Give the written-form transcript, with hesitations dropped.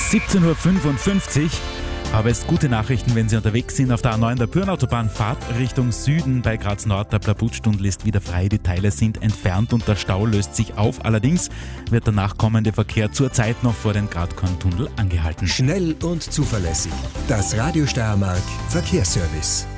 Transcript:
17.55 Uhr. Aber es gute Nachrichten, wenn Sie unterwegs sind auf der A9 der Pyrnautobahn. Fahrt Richtung Süden bei Graz Nord. Der Blabutstundel ist wieder frei. Die Teile sind entfernt und der Stau löst sich auf. Allerdings wird der nachkommende Verkehr zurzeit noch vor dem Gratkorntunnel angehalten. Schnell und zuverlässig. Das Radio Steiermark Verkehrsservice.